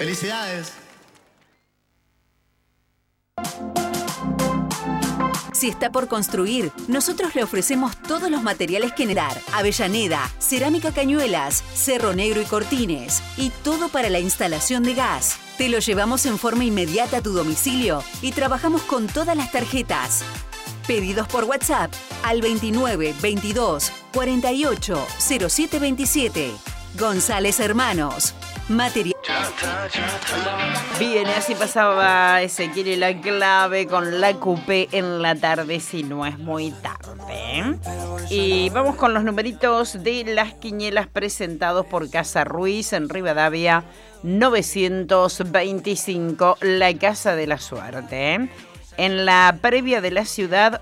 ¡Felicidades! Si está por construir, nosotros le ofrecemos todos los materiales que necesitar. Avellaneda, cerámica Cañuelas, Cerro Negro y Cortines. Y todo para la instalación de gas. Te lo llevamos en forma inmediata a tu domicilio y trabajamos con todas las tarjetas. Pedidos por WhatsApp al 29 22 48 07 27. González Hermanos. Material. Bien, así pasaba Ezequiel y la clave con la Coupé en la tarde, si no es muy tarde. Y vamos con los numeritos de las quinielas presentados por Casa Ruiz en Rivadavia 925, la Casa de la Suerte. En la previa de la ciudad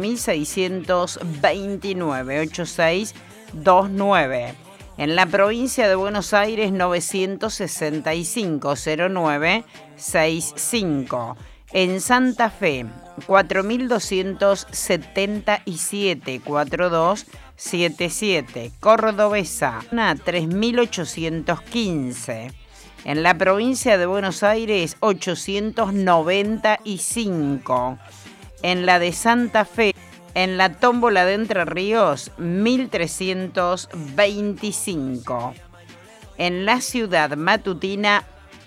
8629, 8629. En la provincia de Buenos Aires 965, 0965. En Santa Fe 4277, 4277. Cordobesa 3815. En la provincia de Buenos Aires 895. En la de Santa Fe, en la tómbola de Entre Ríos, 1325. En la ciudad matutina,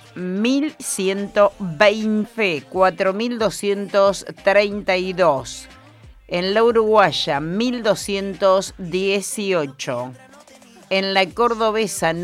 1120, 4232. En la uruguaya, 1218. En la cordobesa,